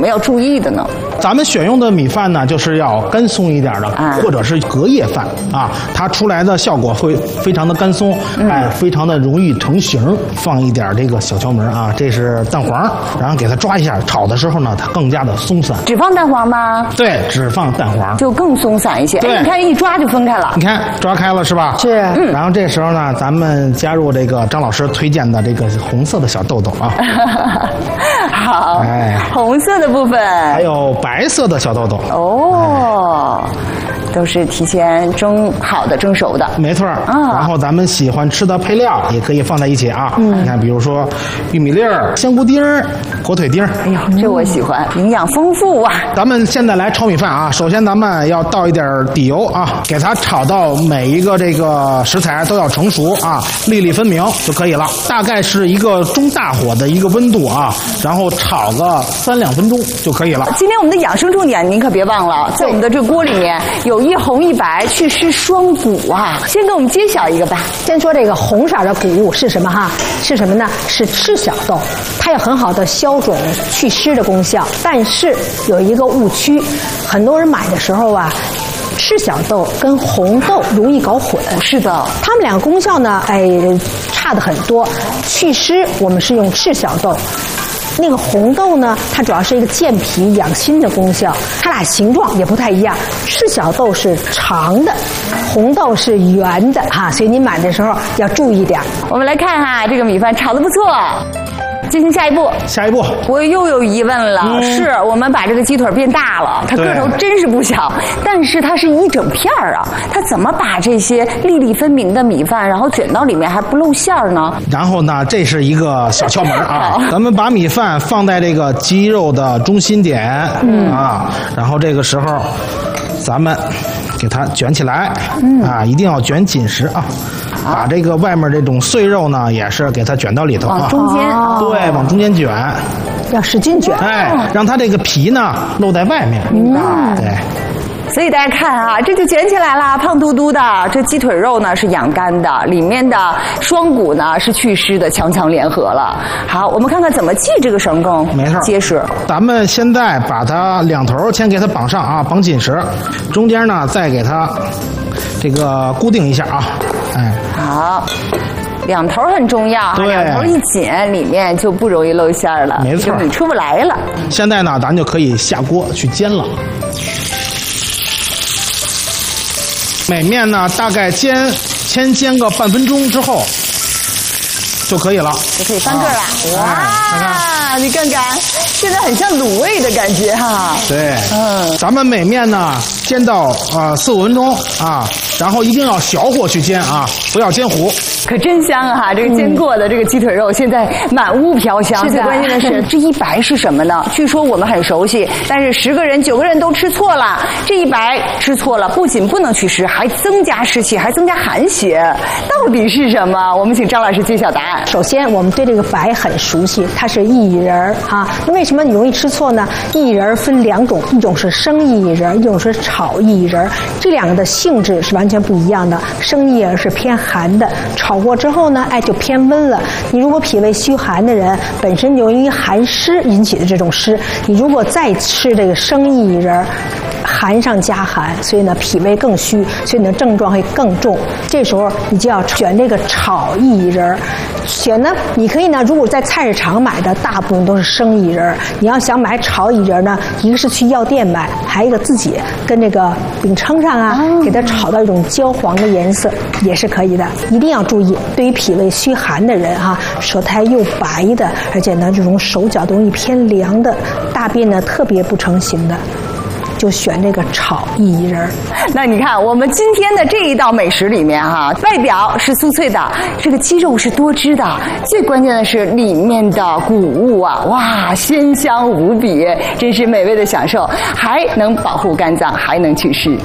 么要注意的呢？ 咱们选用的米饭呢，就是要干松一点的，或者是隔夜饭啊，它出来的效果会非常的干松，非常的容易成型。放一点这个小窍门啊，这是蛋黄，然后给它抓一下，炒的时候呢，它更加的松散。 只放蛋黄吗？ 对，只放蛋黄， 就更松散一些。 对， 你看一抓就分开了。 你看抓开了是吧？ 是。 然后这时候呢，咱们加入这个张老师推荐的这个红色的小豆豆啊。 好，红色的部分， 还有白色的小豆豆。 哦。都是提前蒸好的、蒸熟的， 没错。然后咱们喜欢吃的配料也可以放在一起啊。你看，比如说玉米粒儿、香菇丁儿、火腿丁儿。 哎呦，这我喜欢，营养丰富啊！ 咱们现在来炒米饭啊，首先咱们要倒一点底油啊，给它炒到每一个这个食材都要成熟啊，粒粒分明就可以了。大概是一个中大火的一个温度啊，然后炒个3-2分钟就可以了。 今天我们的养生重点您可别忘了，在我们的这个锅里面有一红一白祛湿双谷啊，先给我们揭晓一个吧。 先说这个红色的谷物是什么哈？是什么呢？是赤小豆，它有很好的消肿祛湿的功效。但是有一个误区，很多人买的时候啊，赤小豆跟红豆容易搞混。 是的， 它们两个功效呢，差得很多。祛湿我们是用赤小豆。那个红豆呢，它主要是一个健脾养心的功效，它俩形状也不太一样。赤小豆是长的，红豆是圆的哈，所以您买的时候要注意点。 我们来看哈，这个米饭炒得不错。进行下一步，我又有疑问了，是我们把这个鸡腿变大了，它个头真是不小，但是它是一整片儿啊，它怎么把这些粒粒分明的米饭，然后卷到里面还不露馅儿呢？ 然后呢，这是一个小窍门啊，咱们把米饭放在这个鸡肉的中心点啊，然后这个时候咱们给它卷起来啊，一定要卷紧实啊。把这个外面这种碎肉呢，也是给它卷到里头啊， 往中间， 对，往中间卷， 要使劲卷， 让它这个皮呢露在外面， 明白？ 对。 所以大家看啊，这就卷起来了，胖嘟嘟的。这鸡腿肉呢是养肝的，里面的双谷呢是祛湿的，强强联合了。好，我们看看怎么系这个绳更没错结实。 咱们现在把它两头先给它绑上啊，绑紧实，中间呢再给它这个固定一下啊， 好。两头很重要，两头一紧，里面就不容易露馅了， 没错， 你出不来了。 现在呢，咱就可以下锅去煎了。每面呢，大概先煎个半分钟之后就可以了， 就可以翻个了。哇，你看看，现在很像卤味的感觉哈。 对，咱们每面呢煎到4-5分钟啊，然后一定要小火去煎啊，不要煎糊。 可真香啊！这个煎过的这个鸡腿肉现在满屋飘香。最关键的是，这一白是什么呢？据说我们很熟悉，但是10个人9个人都吃错了。这一白吃错了，不仅不能祛湿，还增加湿气，还增加寒邪。到底是什么？我们请张老师揭晓答案。 首先，我们对这个白很熟悉，它是薏仁啊。那为什么你容易吃错呢？薏仁分2种，一种是生薏仁，一种是炒薏仁。这2个的性质是完全不一样的。生薏仁是偏寒的，炒过之后呢，就偏温了。你如果脾胃虚寒的人，本身由于寒湿引起的这种湿，你如果再吃这个生薏仁，寒上加寒，所以呢脾胃更虚，所以呢症状会更重。这时候你就要选这个炒薏仁。选呢，你可以呢，如果在菜市场买的，大部分都是生薏仁。你要想买炒薏仁呢，一个是去药店买，还有一个自己跟这个饼铛上啊，给它炒到一种焦黄的颜色，也是可以的。一定要注意，对于脾胃虚寒的人哈，舌苔又白的，而且呢这种手脚都容易偏凉的，大便呢特别不成形的，就选这个炒薏仁。 那你看，我们今天的这一道美食里面哈，外表是酥脆的，这个鸡肉是多汁的，最关键的是里面的谷物啊，哇，鲜香无比，真是美味的享受，还能保护肝脏，还能祛湿。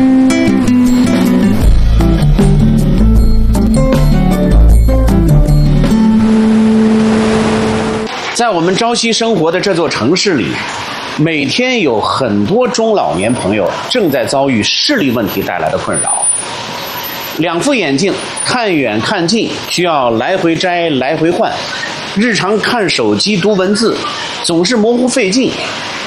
在我们朝夕生活的这座城市里，每天有很多中老年朋友正在遭遇视力问题带来的困扰。2副眼镜看远看近，需要来回摘来回换，日常看手机读文字总是模糊费劲，